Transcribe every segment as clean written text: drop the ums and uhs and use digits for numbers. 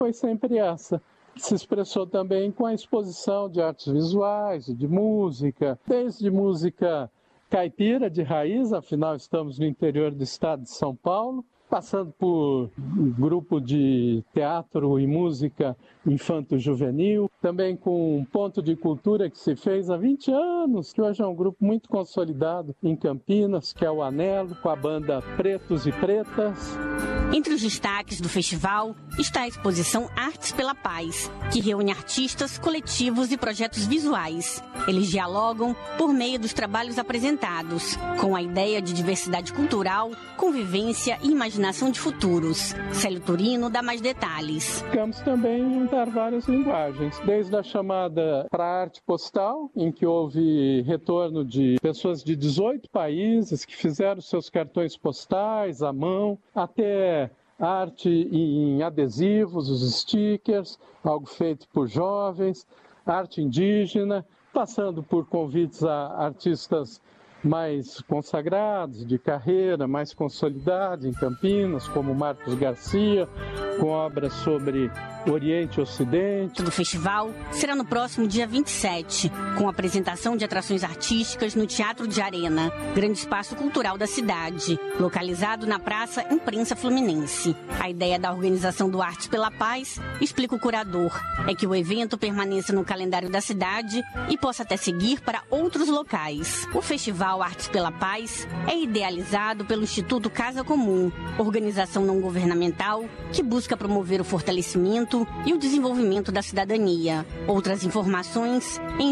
foi sempre essa, que se expressou também com a exposição de artes visuais, de música, desde música caipira de raiz, afinal estamos no interior do estado de São Paulo, passando por um grupo de teatro e música infanto-juvenil, também com um ponto de cultura que se fez há 20 anos, que hoje é um grupo muito consolidado em Campinas, que é o Anelo, com a banda Pretos e Pretas. Entre os destaques do festival está a exposição Artes pela Paz, que reúne artistas, coletivos e projetos visuais. Eles dialogam por meio dos trabalhos apresentados, com a ideia de diversidade cultural, convivência e imaginação de futuros. Célio Turino dá mais detalhes. Buscamos também juntar várias linguagens, desde a chamada para a arte postal, em que houve retorno de pessoas de 18 países que fizeram seus cartões postais à mão, até arte em adesivos, os stickers, algo feito por jovens, arte indígena, passando por convites a artistas mais consagrados, de carreira, mais consolidados em Campinas, como Marcos Garcia, com obras sobre Oriente e Ocidente. O festival será no próximo dia 27, com apresentação de atrações artísticas no Teatro de Arena, grande espaço cultural da cidade, localizado na Praça Imprensa Fluminense. A ideia da organização do Artes pela Paz, explica o curador, é que o evento permaneça no calendário da cidade e possa até seguir para outros locais. O Festival Artes pela Paz é idealizado pelo Instituto Casa Comum, organização não governamental que busca promover o fortalecimento e o desenvolvimento da cidadania. Outras informações em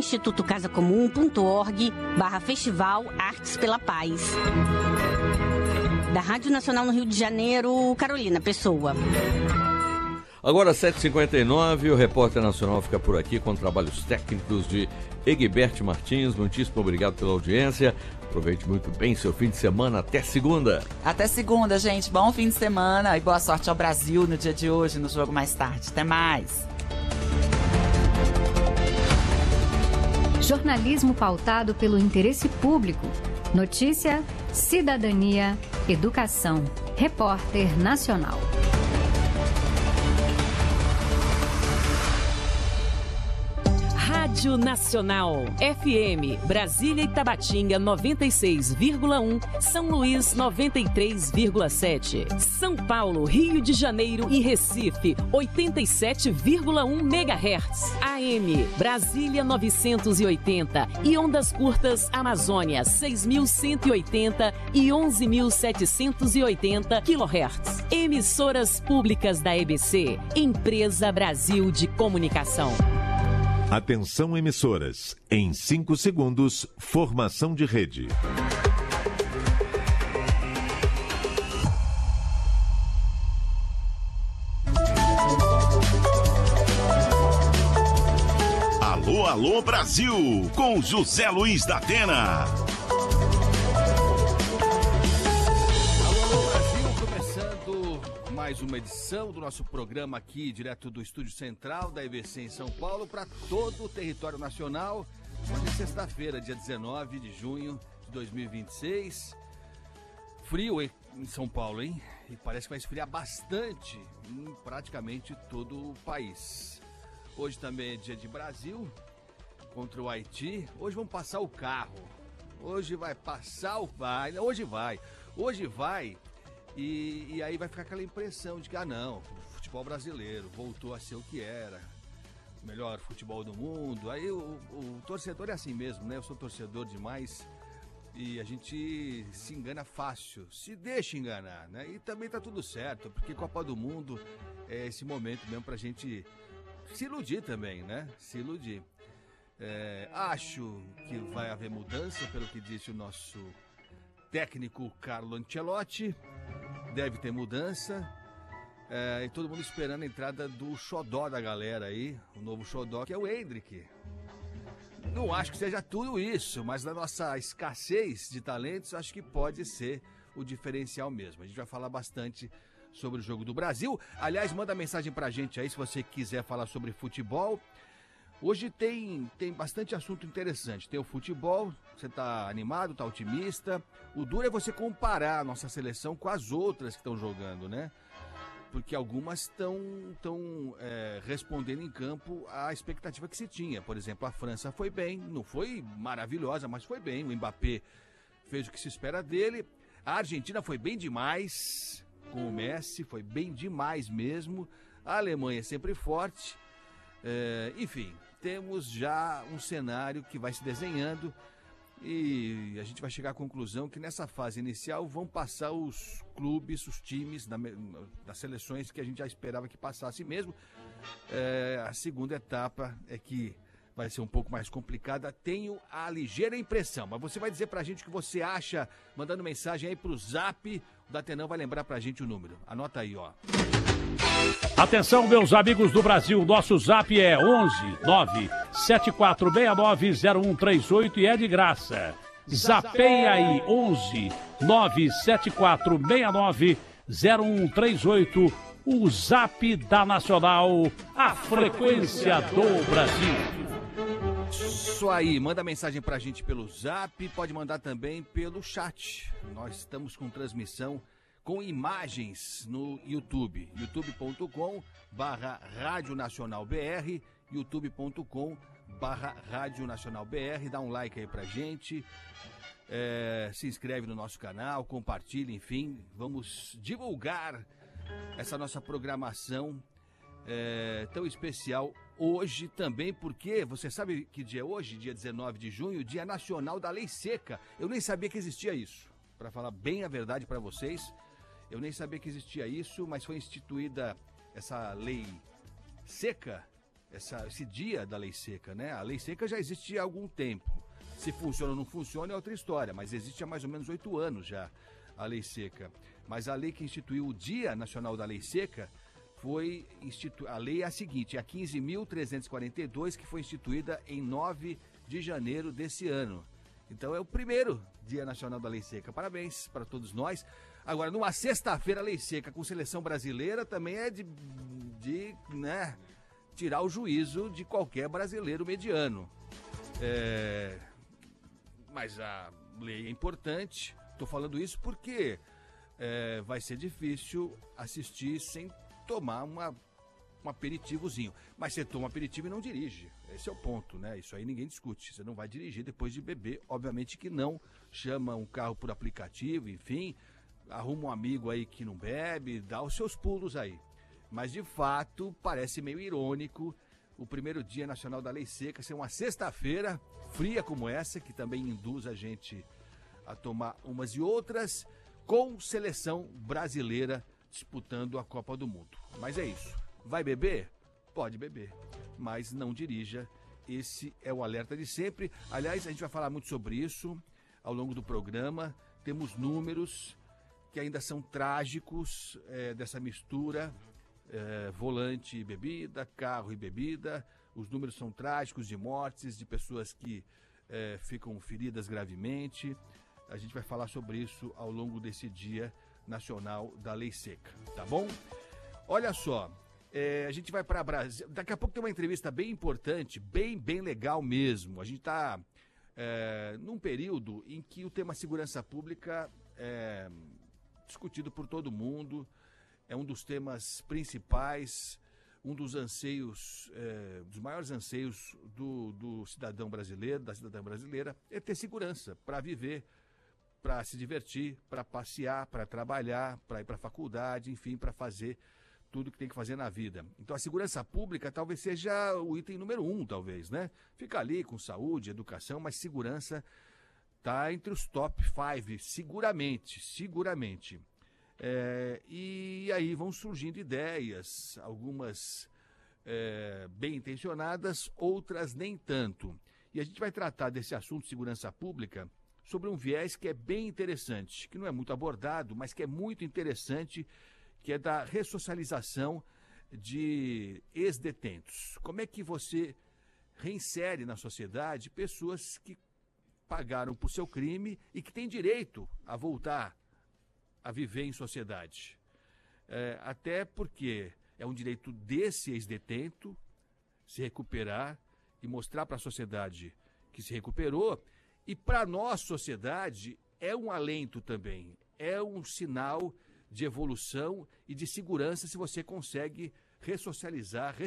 institutocasacomum.org/Festival Artes pela Paz. Da Rádio Nacional no Rio de Janeiro, Carolina Pessoa. Agora 7h59, o Repórter Nacional fica por aqui com trabalhos técnicos de Egbert Martins. Muitíssimo obrigado pela audiência. Aproveite muito bem seu fim de semana. Até segunda. Até segunda, gente. Bom fim de semana e boa sorte ao Brasil no dia de hoje, no jogo mais tarde. Até mais. Jornalismo pautado pelo interesse público. Notícia, cidadania, educação. Repórter Nacional. Rádio Nacional, FM, Brasília e Tabatinga 96,1, São Luís 93,7, São Paulo, Rio de Janeiro e Recife 87,1 MHz, AM, Brasília 980 e ondas curtas Amazônia 6.180 e 11.780 kHz. Emissoras públicas da EBC, Empresa Brasil de Comunicação. Atenção emissoras, em 5 segundos, formação de rede. Alô, alô Brasil, com José Luiz da Atena. Mais uma edição do nosso programa aqui, direto do Estúdio Central da EBC em São Paulo, para todo o território nacional. Hoje é sexta-feira, dia 19 de junho de 2026. Frio em São Paulo, hein? E parece que vai esfriar bastante em praticamente todo o país. Hoje também é dia de Brasil contra o Haiti. Hoje vamos passar o carro. Hoje vai passar o... Hoje vai. E aí vai ficar aquela impressão de que, não, o futebol brasileiro voltou a ser o que era, o melhor futebol do mundo. Aí o torcedor é assim mesmo, né? Eu sou torcedor demais e a gente se engana fácil, se deixa enganar, né? E também tá tudo certo, porque Copa do Mundo é esse momento mesmo pra gente se iludir também, né? Se iludir. Acho que vai haver mudança, pelo que disse o nosso técnico Carlo Ancelotti. Deve ter mudança, e todo mundo esperando a entrada do xodó da galera aí, o novo xodó, que é o Endrick. Não acho que seja tudo isso, mas na nossa escassez de talentos, acho que pode ser o diferencial mesmo. A gente vai falar bastante sobre o jogo do Brasil. Aliás, manda mensagem pra gente aí se você quiser falar sobre futebol. Hoje tem bastante assunto interessante. Tem o futebol, você tá animado, tá otimista. O duro é você comparar a nossa seleção com as outras que estão jogando, né? porque algumas estão respondendo em campo à expectativa que se tinha. Por exemplo, a França foi bem, não foi maravilhosa, mas foi bem. O Mbappé fez o que se espera dele. A Argentina foi bem demais com o Messi, foi bem demais mesmo. A Alemanha é sempre forte. Enfim, temos já um cenário que vai se desenhando e a gente vai chegar à conclusão que nessa fase inicial vão passar os clubes, os times das seleções que a gente já esperava que passasse mesmo. A segunda etapa é que vai ser um pouco mais complicada, tenho a ligeira impressão, mas você vai dizer pra gente o que você acha, mandando mensagem aí pro Zap, o Datenão vai lembrar pra gente o número, anota aí, ó. Atenção, meus amigos do Brasil, nosso Zap é 11 974690138 e é de graça. Zapeia aí, 11 974690138, o Zap da Nacional, a frequência do Brasil. Isso aí, manda mensagem pra gente pelo Zap, pode mandar também pelo chat. Nós estamos com transmissão com imagens no YouTube, youtube.com/Rádio Nacional BR, youtube.com/Rádio Nacional BR, dá um like aí pra gente, se inscreve no nosso canal, compartilha, enfim, vamos divulgar essa nossa programação tão especial hoje também, porque você sabe que dia é hoje, dia 19 de junho, Dia Nacional da Lei Seca. Eu nem sabia que existia isso, para falar bem a verdade para vocês, eu nem sabia que existia isso, mas foi instituída essa lei seca, esse dia da lei seca, né? A lei seca já existe há algum tempo, se funciona ou não funciona é outra história, mas existe há mais ou menos 8 anos já a lei seca. Mas a lei que instituiu o Dia Nacional da Lei Seca foi a lei é a seguinte, é a 15.342, que foi instituída em 9 de janeiro desse ano. Então é o primeiro Dia Nacional da Lei Seca. Parabéns para todos nós. Agora, numa sexta-feira, Lei Seca com seleção brasileira também é de tirar o juízo de qualquer brasileiro mediano. Mas a lei é importante. Estou falando isso porque vai ser difícil assistir sem tomar um aperitivozinho. Mas você toma aperitivo e não dirige. Esse é o ponto, né? Isso aí ninguém discute. Você não vai dirigir depois de beber. Obviamente que não. Chama um carro por aplicativo, enfim. Arruma um amigo aí que não bebe, dá os seus pulos aí. Mas, de fato, parece meio irônico o primeiro Dia Nacional da Lei Seca ser uma sexta-feira fria como essa, que também induz a gente a tomar umas e outras, com seleção brasileira disputando a Copa do Mundo. Mas é isso. Vai beber? Pode beber, mas não dirija. Esse é o alerta de sempre. Aliás, a gente vai falar muito sobre isso ao longo do programa. Temos números que ainda são trágicos dessa mistura, volante e bebida, carro e bebida. Os números são trágicos de mortes, de pessoas que ficam feridas gravemente. A gente vai falar sobre isso ao longo desse Dia Nacional da Lei Seca, tá bom? Olha só, a gente vai para Brasília, daqui a pouco tem uma entrevista bem importante, bem legal mesmo. A gente está num período em que o tema segurança pública é discutido por todo mundo, é um dos temas principais, um dos anseios, dos maiores anseios do cidadão brasileiro, da cidadã brasileira, é ter segurança para viver, para se divertir, para passear, para trabalhar, para ir para a faculdade, enfim, para fazer tudo que tem que fazer na vida. Então a segurança pública talvez seja o item número 1, talvez, né? Fica ali com saúde, educação, mas segurança está entre os top 5, seguramente. E aí vão surgindo ideias, algumas bem intencionadas, outras nem tanto. E a gente vai tratar desse assunto de segurança pública sobre um viés que é bem interessante, que não é muito abordado, mas que é muito interessante, que é da ressocialização de ex-detentos. Como é que você reinsere na sociedade pessoas que pagaram por seu crime e que têm direito a voltar a viver em sociedade? Até porque é um direito desse ex-detento se recuperar e mostrar para a sociedade que se recuperou. E para nós, sociedade, é um alento também, é um sinal de evolução e de segurança se você consegue ressocializar,